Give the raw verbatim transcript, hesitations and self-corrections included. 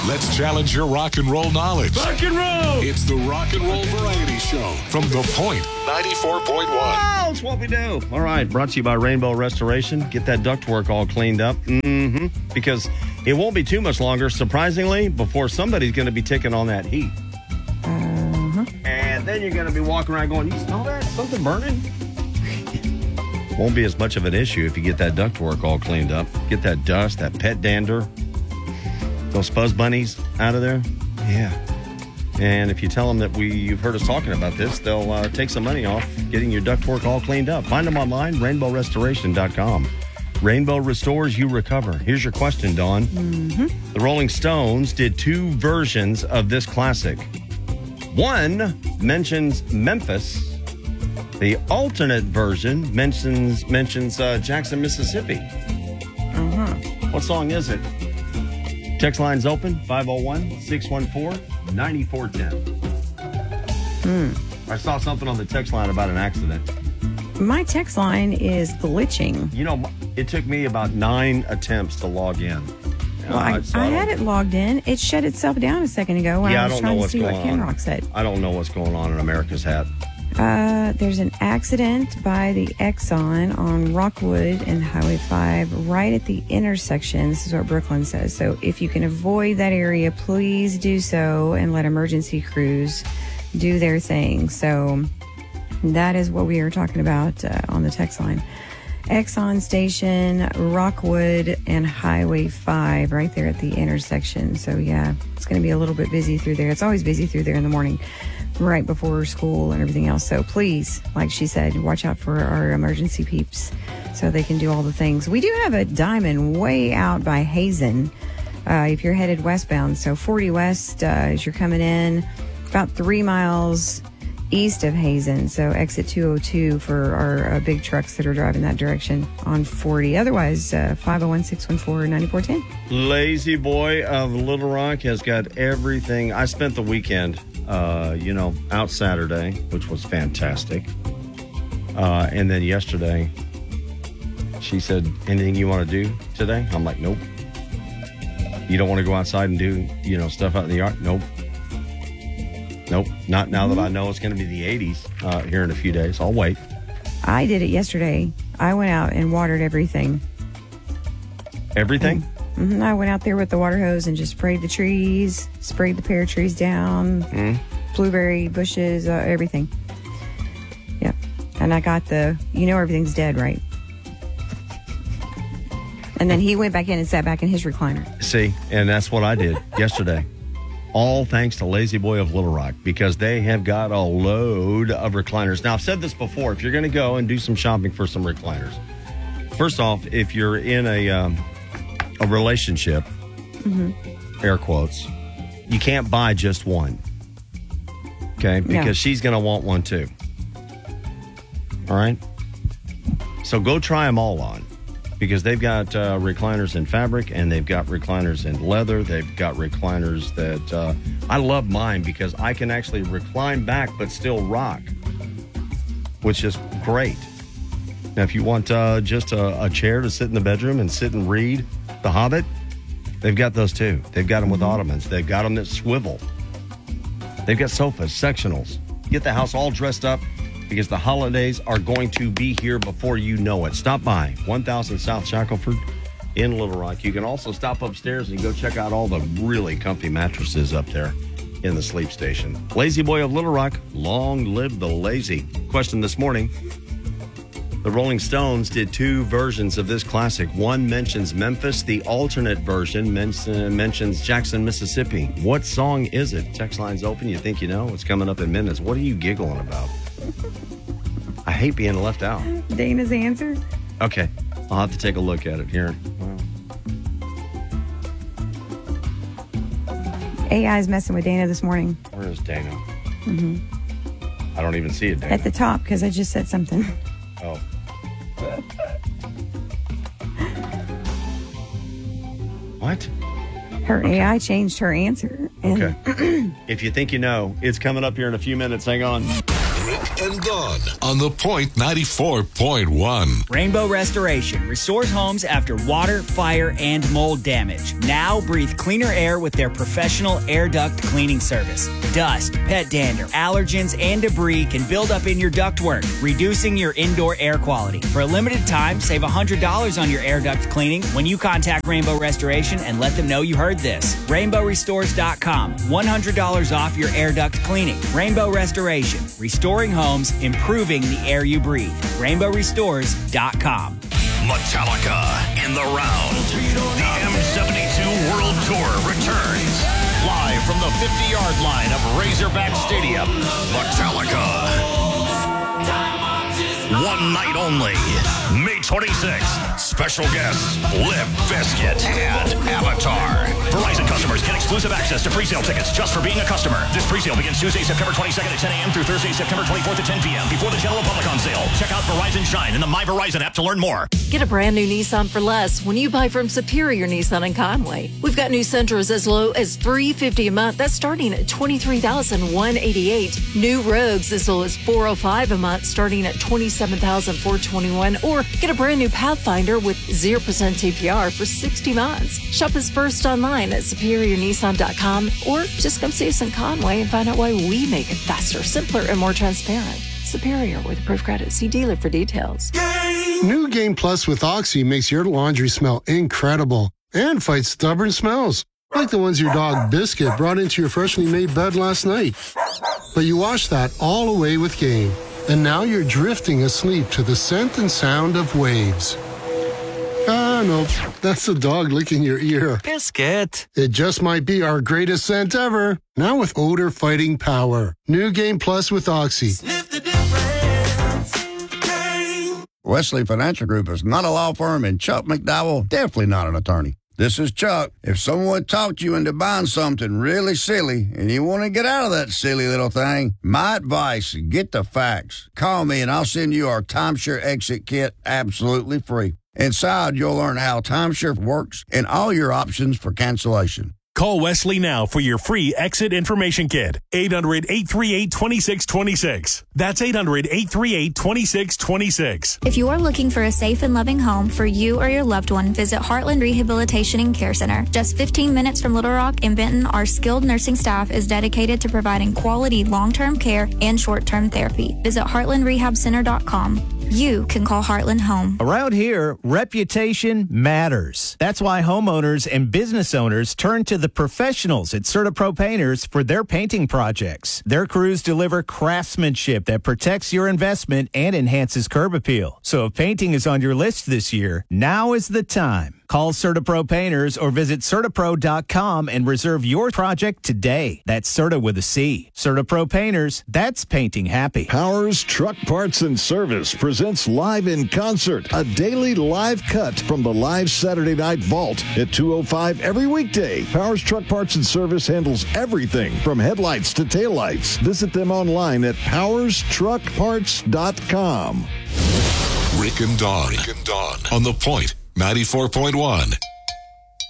Let's challenge your rock and roll knowledge. Rock and roll! It's the Rock and Roll Variety Show from The Point ninety-four point one. Oh, it's what we do. All right, brought to you by Rainbow Restoration. Get that ductwork all cleaned up. Mm-hmm. Because it won't be too much longer, surprisingly, before somebody's going to be taking on that heat. Uh-huh. And then you're going to be walking around going, you smell that? Something burning? Won't be as much of an issue if you get that ductwork all cleaned up. Get that dust, that pet dander, those fuzz bunnies out of there. Yeah. And if you tell them that we you've heard us talking about this, they'll uh, take some money off getting your ductwork all cleaned up. Find them online, rainbow restoration dot com. Rainbow restores, you recover. Here's your question, Dawn. Mm-hmm. The Rolling Stones did two versions of this classic. One mentions Memphis. The alternate version mentions mentions uh, Jackson, Mississippi. Uh-huh. What song is it? Text line's open, five oh one, six one four, nine four one zero. Hmm. I saw something on the text line about an accident. My text line is glitching. You know, it took me about nine attempts to log in. Well, I, Uh, so I don't- had it logged in. It shut itself down a second ago when Yeah, I I was don't trying know to what's see what going Ken on. Rock said. I don't know what's going on in America's hat. Uh, there's an accident by the Exxon on Rockwood and Highway five right at the intersection. This is what Brooklyn says. So if you can avoid that area, please do so and let emergency crews do their thing. So that is what we are talking about uh, on the text line. Exxon Station, Rockwood, and Highway five right there at the intersection. So, yeah, it's going to be a little bit busy through there. It's always busy through there in the morning, right before school and everything else. So, please, like she said, watch out for our emergency peeps so they can do all the things. We do have a diamond way out by Hazen uh, if you're headed westbound. So, forty West, uh, as you're coming in, about three miles east of Hazen, so exit two oh two for our uh, big trucks that are driving that direction on forty. Otherwise, uh, five oh one, six one four, nine four one zero. Lazy Boy of Little Rock has got everything. I spent the weekend, uh, you know, out Saturday, which was fantastic. Uh, and then yesterday, she said, anything you want to do today? I'm like, nope. You don't want to go outside and do, you know, stuff out in the yard? Nope. Nope, not now that I know it's going to be the eighties uh, here in a few days. I'll wait. I did it yesterday. I went out and watered everything. Everything? Mm-hmm. I went out there with the water hose and just sprayed the trees, sprayed the pear trees down, Mm. blueberry bushes, uh, everything. Yep. And I got the, you know, everything's dead, right? And then he went back in and sat back in his recliner. See, and that's what I did yesterday. All thanks to Lazy Boy of Little Rock, because they have got a load of recliners. Now, I've said this before. If you're going to go and do some shopping for some recliners, first off, if you're in a um, a relationship, Mm-hmm. air quotes, you can't buy just one. Okay? Because No. she's going to want one too. All right? So go try them all on. Because they've got uh, recliners in fabric and they've got recliners in leather. They've got recliners that uh, I love mine because I can actually recline back but still rock, which is great. Now, if you want uh, just a, a chair to sit in the bedroom and sit and read The Hobbit, they've got those too. They've got them with ottomans. They've got them that swivel. They've got sofas, sectionals. Get the house all dressed up, because the holidays are going to be here before you know it. Stop by one thousand South Shackelford in Little Rock. You can also stop upstairs and go check out all the really comfy mattresses up there in the sleep station. Lazy Boy of Little Rock, long live the lazy. Question this morning. The Rolling Stones did two versions of this classic. One mentions Memphis. The alternate version men- mentions Jackson, Mississippi. What song is it? Text line's open. You think you know? It's coming up in minutes. What are you giggling about? I hate being left out. Dana's answer. Okay. I'll have to take a look at it here. A I is messing with Dana this morning. Where is Dana? Mm-hmm. I don't even see it, Dana. At the top, because I just said something. Oh. What? Her Okay. A I changed her answer. And Okay. If you think you know, it's coming up here in a few minutes. Hang on. Rick and Dawn on The Point ninety-four point one. Rainbow Restoration restores homes after water, fire, and mold damage. Now breathe cleaner air with their professional air duct cleaning service. Dust, pet dander, allergens, and debris can build up in your ductwork, reducing your indoor air quality. For a limited time, save one hundred dollars on your air duct cleaning when you contact Rainbow Restoration and let them know you heard this. rainbow restores dot com. one hundred dollars off your air duct cleaning. Rainbow Restoration. Restoring homes, improving the air you breathe. rainbow restores dot com. Metallica in the round. The M seventy-two World Tour returns. Live from the fifty-yard line of Razorback Stadium. Metallica. One night only. May twenty-sixth. Special guests, Limp Bizkit and Avatar. Verizon customers get exclusive access to presale tickets just for being a customer. This presale begins Tuesday, September twenty-second at ten a.m. through Thursday, September twenty-fourth at ten p.m. before the general public on sale. Check out Verizon Shine in the My Verizon app to learn more. Get a brand new Nissan for less when you buy from Superior Nissan in Conway. We've got new Sentras as low as three hundred fifty dollars a month. That's starting at twenty-three thousand one hundred eighty-eight dollars. New Rogues as low as four hundred five dollars a month, starting at twenty-seven thousand four hundred twenty-one dollars. Or get a brand new Pathfinder with zero percent A P R for sixty months. Shop us first online at superior nissan dot com or just come see us in Conway and find out why we make it faster, simpler, and more transparent. Superior with approved credit. See dealer for details. New Game Plus with Oxy makes your laundry smell incredible and fights stubborn smells, like the ones your dog Biscuit brought into your freshly made bed last night. But you wash that all away with Game, and now you're drifting asleep to the scent and sound of waves. Ah, no, that's the dog licking your ear. Biscuit. It just might be our greatest scent ever. Now with odor-fighting power. New Game Plus with Oxy. Sniff the difference. Game. Wesley Financial Group is not a law firm, and Chuck McDowell definitely not an attorney. This is Chuck. If someone talked you into buying something really silly and you want to get out of that silly little thing, my advice, get the facts. Call me and I'll send you our timeshare exit kit absolutely free. Inside, you'll learn how timeshare works and all your options for cancellation. Call Wesley now for your free exit information kit. eight hundred, eight three eight, two six two six. That's eight hundred, eight three eight, two six two six. If you are looking for a safe and loving home for you or your loved one, visit Heartland Rehabilitation and Care Center. Just fifteen minutes from Little Rock and Benton, our skilled nursing staff is dedicated to providing quality long-term care and short-term therapy. Visit heartland rehab center dot com. You can call Heartland home. Around here, reputation matters. That's why homeowners and business owners turn to the professionals at CertaPro Painters for their painting projects. Their crews deliver craftsmanship that protects your investment and enhances curb appeal. So if painting is on your list this year, now is the time. Call CertaPro Painters or visit CertaPro dot com and reserve your project today. That's Certa with a C. CertaPro Painters, that's painting happy. Powers Truck Parts and Service presents Live in Concert, a daily live cut from the live Saturday Night Vault at two oh five every weekday. Powers Truck Parts and Service handles everything from headlights to taillights. Visit them online at powers truck parts dot com. Rick and Dawn. Rick and Dawn on The Point ninety-four point one.